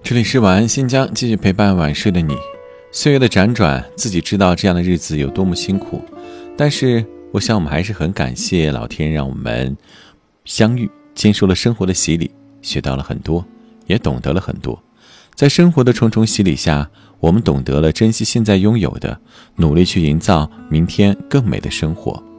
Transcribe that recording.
这里是晚安新疆，继续陪伴晚睡的你。岁月的辗转，自己知道这样的日子有多么辛苦，但是我想我们还是很感谢老天让我们相遇，经受了生活的洗礼，学到了很多，也懂得了很多。在生活的重重洗礼下，我们懂得了珍惜现在拥有的，努力去营造明天更美的生活。